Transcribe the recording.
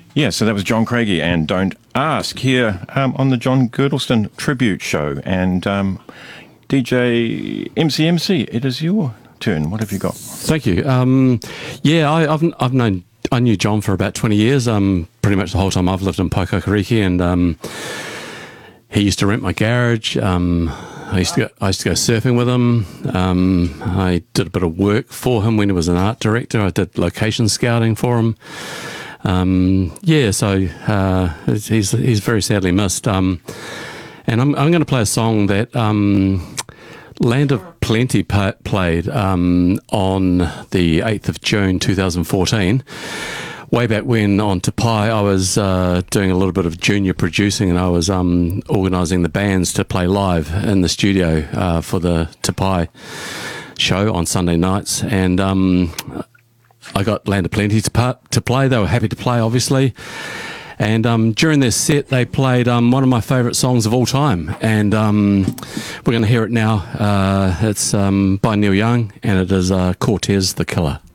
Yeah, so that was John Craigie and Don't Ask here on the John Girdleston Tribute Show. And DJ MC, it is your turn. What have you got? Thank you. I knew John for about 20 years, pretty much the whole time I've lived in Paikakariki, and he used to rent my garage. I used to go surfing with him. I did a bit of work for him when he was an art director. I did location scouting for him. He's very sadly missed. And I'm going to play a song that Land of Plenty played on the 8th of June 2014. Way back when on Te Pai, I was doing a little bit of junior producing, and I was organising the bands to play live in the studio for the Te Pai show on Sunday nights. And I got Land of Plenty to play. They were happy to play, obviously. And during their set, they played one of my favourite songs of all time. And we're going to hear it now. It's by Neil Young, and it is Cortez the Killer.